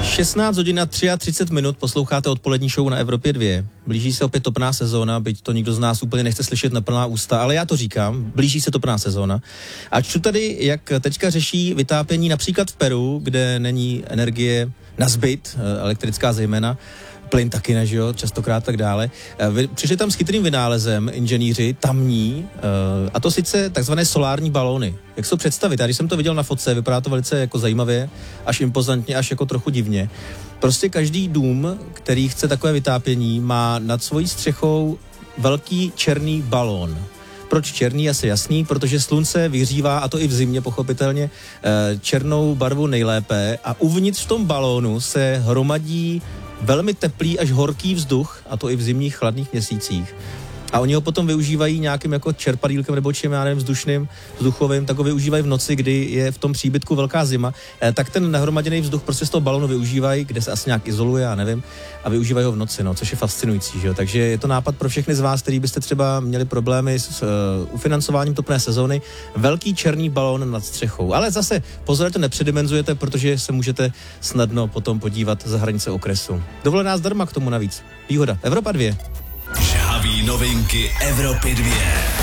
16 hodin a 33 minut, posloucháte odpolední show na Evropě 2. Blíží se opět topná sezóna, byť to nikdo z nás úplně nechce slyšet na plná ústa, ale já to říkám, blíží se topná sezóna. A čtu tady, jak teďka řeší vytápění například v Peru, kde není energie na zbyt, elektrická zejména, plyn taky ne, že jo, častokrát tak dále. Přišli tam s chytrým vynálezem inženýři tamní, a to sice takzvané solární balóny. Jak se to představit? Já když jsem to viděl na fotce, vypadá to velice jako zajímavě, až impozantně, až jako trochu divně. Prostě každý dům, který chce takové vytápění, má nad svojí střechou velký černý balón. Proč černý? Asi jasný, protože slunce vyhřívá, a to i v zimě pochopitelně, černou barvu nejlépe a uvnitř v tom balónu se hromadí velmi teplý až horký vzduch, a to i v zimních chladných měsících. A oni ho potom využívají nějakým jako čerpadýlkem nebo čím, já nevím, vzduchovým, tak ho využívají v noci, kdy je v tom příbytku velká zima, tak ten nahromaděný vzduch prostě z toho balonu využívají, kde se asi nějak izoluje, já nevím, a využívají ho v noci, no, což je fascinující, že jo. Takže je to nápad pro všechny z vás, kteří byste třeba měli problémy s ufinancováním topné sezóny, velký černý balón nad střechou. Ale zase pozor, to nepředimenzujete, protože se můžete snadno potom podívat za hranice okresu. Dovolená zdarma k tomu navíc. Výhoda. Evropa 2. Žhaví novinky Evropy 2.